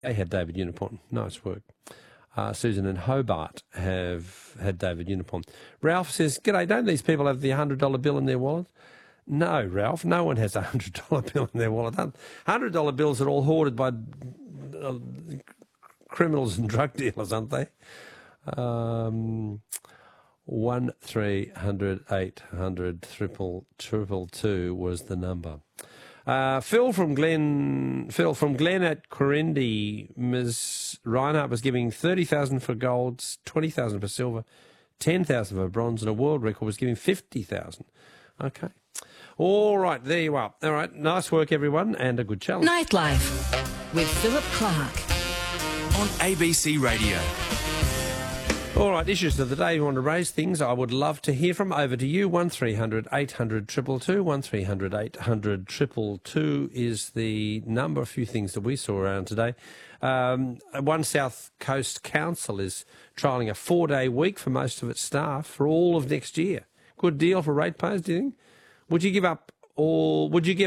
They had David Unicorn. Nice work. Susan and Hobart have had David Unicorn. Ralph says, "G'day, don't these people have the $100 bill in their wallet?" No, Ralph, no one has a $100 bill in their wallet. $100 bills are all hoarded by criminals and drug dealers, aren't they? 1-300-800-222 was the number. Phil from Glen at Corindi. Ms. Reinhardt was giving 30,000 for gold, 20,000 for silver, 10,000 for bronze, and a world record was giving 50,000. Okay. All right, there you are. All right, nice work, everyone, and a good challenge. Nightlife with Philip Clark on ABC Radio. All right, issues of the day. You want to raise things, I would love to hear from. Over to you, 1300-800-222. 1300-800-222 is the number. A few things that we saw around today. One South Coast Council is trialling a 4-day week for most of its staff for all of next year. Good deal for ratepayers, do you think? Would you give up, or would you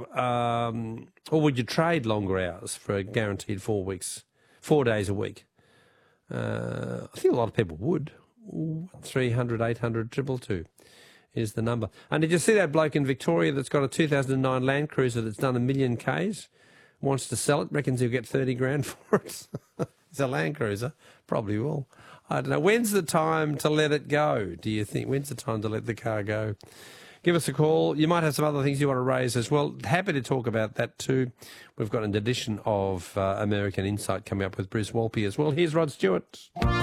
trade longer hours for a guaranteed 4 days a week? I think a lot of people would. 300-800-222 is the number. And did you see that bloke in Victoria that's got a 2009 Land Cruiser that's done 1 million Ks? Wants to sell it, reckons he'll get 30 grand for it. It's a Land Cruiser. Probably will. I don't know. When's the time to let it go, do you think? When's the time to let the car go? Give us a call. You might have some other things you want to raise as well. Happy to talk about that too. We've got an edition of American Insight coming up with Bruce Walpy as well. Here's Rod Stewart.